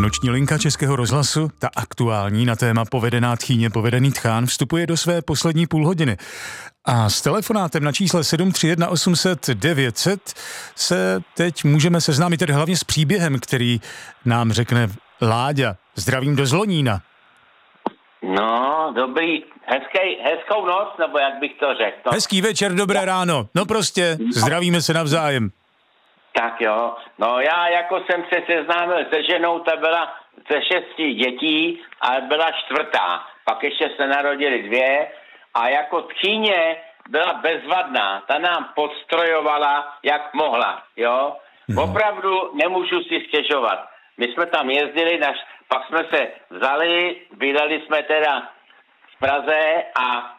Noční linka Českého rozhlasu, ta aktuální na téma povedená tchýně, povedený tchán, vstupuje do své poslední půlhodiny. A s telefonátem na čísle 731 800 900 se teď můžeme seznámit tedy hlavně s příběhem, který nám řekne Láďa. Zdravím do Zlonína. No, dobrý, hezkou noc, nebo jak bych to řekl. No. Hezký večer, dobré ráno. No prostě, zdravíme se navzájem. Tak jo, no já jako jsem se seznámil se ženou, ta byla ze 6 dětí, ale byla 4. Pak ještě se narodily 2 a jako tchýně byla bezvadná. Ta nám podstrojovala, jak mohla, jo. Opravdu nemůžu si stěžovat. My jsme tam jezdili, pak jsme se vzali, bydleli jsme teda v Praze a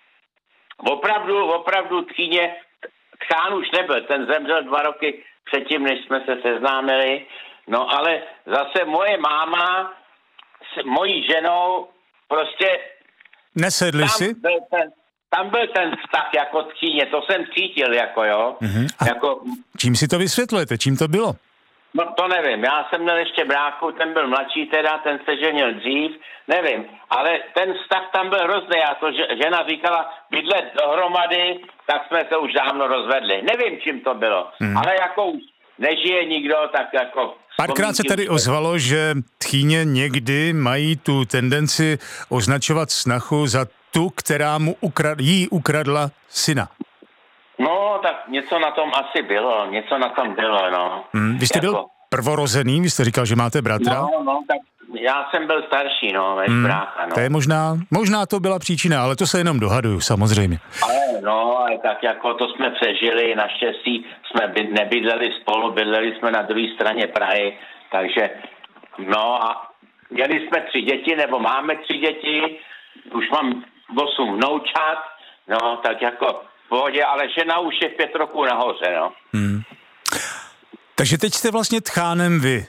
opravdu tchýně, tchán už nebyl, ten zemřel 2 roky předtím, než jsme se seznámili. No ale zase moje máma s mojí ženou prostě... Nesedli si? Tam byl ten vztah jako tchýně, to jsem cítil, jako jo. Jako... Čím si to vysvětlujete, čím to bylo? No to nevím, já jsem měl ještě bráchu, ten byl mladší teda, ten se ženil dřív, nevím, ale ten vztah tam byl hrozný a to žena říkala bydlet dohromady, tak jsme se už dávno rozvedli. Nevím, čím to bylo, ale jako už nežije nikdo, tak jako... Párkrát se tady ozvalo, že tchýně někdy mají tu tendenci označovat snachu za tu, která mu jí ukradla syna. No, tak něco na tom asi bylo, no. Vy jste byl prvorozený, vy jste říkal, že máte bratra? No, tak já jsem byl starší, no, než brácha, no. To je možná to byla příčina, ale to se jenom dohaduju, samozřejmě. Ale tak jako to jsme přežili, naštěstí jsme nebydleli spolu, bydleli jsme na druhé straně Prahy, takže, no a měli jsme 3 děti, nebo máme 3 děti, už mám 8 vnoučat, no, tak jako pohodě, ale žena už je 5 roků nahoře, no. Takže teď jste vlastně tchánem vy.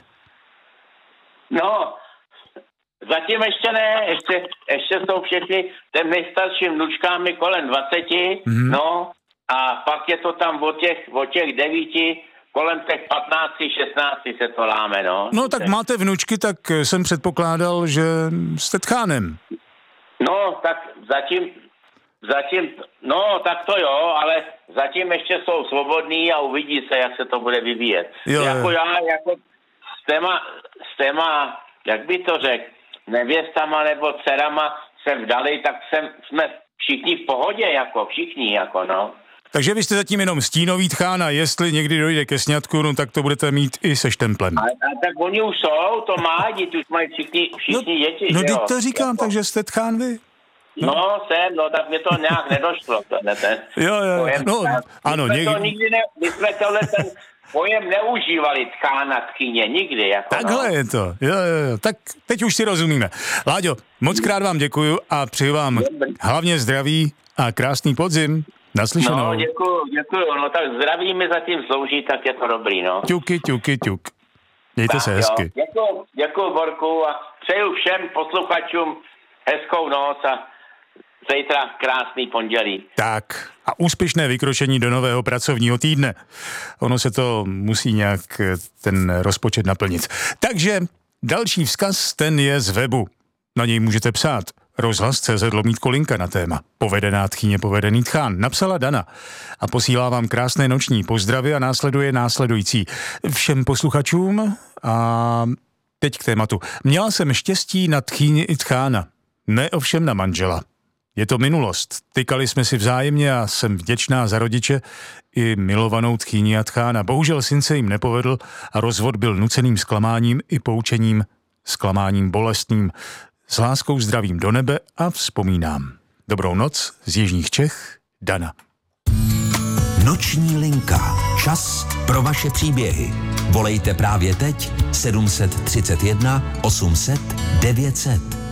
No, zatím ještě ne, ještě jsou všechny těm nejstarším vnučkami kolem 20, no, a pak je to tam od těch 9, kolem těch 15, 16 se to láme, no. No, tak máte vnučky, tak jsem předpokládal, že jste tchánem. No, tak zatím, no, tak to jo, ale zatím ještě jsou svobodní a uvidí se, jak se to bude vyvíjet. Jako já, jako s téma, jak by to řekl, nevěstama nebo dcerama se vdali, tak jsme všichni v pohodě, jako všichni, jako no. Takže vy jste zatím jenom stínový tchán a jestli někdy dojde ke sňatku, no tak to budete mít i se štemplem. A tak oni už jsou, to má děti, už mají všichni děti. No teď to říkám, jako. Takže jste tchán vy. No, tak mě to nějak nedošlo. Jo, no, ano. My jsme tohle ten pojem neužívali tchána, tchýně, nikdy. Jako, takhle je to, jo, tak teď už si rozumíme. Láďo, moc krát vám děkuju a přeju vám hlavně zdraví a krásný podzim. Naslyšenou. No, děkuju, no tak zdraví mi zatím slouží, tak je to dobrý, no. Ťuk. Mějte se hezky. Děkuju, Borku, a přeju všem posluchačům hezkou noc a zítra krásný pondělí. Tak a úspěšné vykročení do nového pracovního týdne. Ono se to musí nějak ten rozpočet naplnit. Takže další vzkaz, ten je z webu. Na něj můžete psát rozhlas.cz/linka na téma povedená tchýně, povedený tchán. Napsala Dana a posílá vám krásné noční pozdravy a následuje následující. Všem posluchačům a teď k tématu. Měla jsem štěstí na tchýni i tchána, ne ovšem na manžela. Je to minulost. Tykali jsme si vzájemně a jsem vděčná za rodiče i milovanou tchýni a tchána. Bohužel syn se jim nepovedl a rozvod byl nuceným zklamáním i poučením, zklamáním bolestným. S láskou zdravím do nebe a vzpomínám. Dobrou noc z jižních Čech, Dana. Noční linka. Čas pro vaše příběhy. Volejte právě teď 731 800 900.